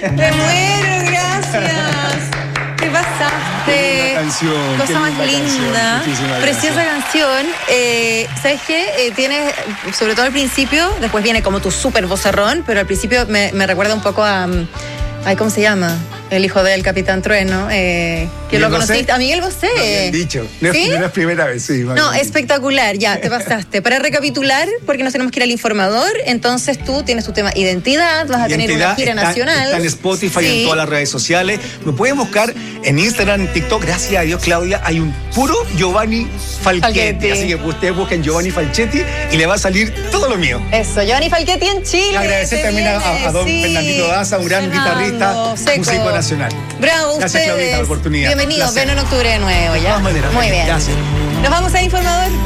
Me muero, gracias. ¿Qué pasaste? Qué linda canción, Cosa más linda. Preciosa canción. ¿Sabes qué? Tienes, sobre todo al principio, después viene como tu súper vocerrón, pero al principio me recuerda un poco a... Ay, ¿cómo se llama? El hijo del Capitán Trueno. Que lo conociste. A Miguel Bosé. Bien dicho. ¿Sí? No es primera vez, sí. No, espectacular. Ya, te pasaste. Para recapitular, porque nos tenemos que ir al informador, entonces tú tienes tu tema Identidad, vas a tener una gira nacional. Está en Spotify, Sí. en todas las redes sociales. Me pueden buscar en Instagram, en TikTok. Gracias a Dios, Claudia, hay un puro Giovanni Falchetti. Así que ustedes busquen Giovanni Falchetti y le va a salir todo lo mío. Eso, Giovanni Falchetti en Chile. Agradecer también a don Fernandito Daza, un gran guitarrista, músico nacional. Bravo, Gracias, ustedes. Claudita, por la oportunidad. Bienvenidos, ven en octubre de nuevo, De ¿ya? todas maneras, Muy bien. gracias. Nos vamos al informador.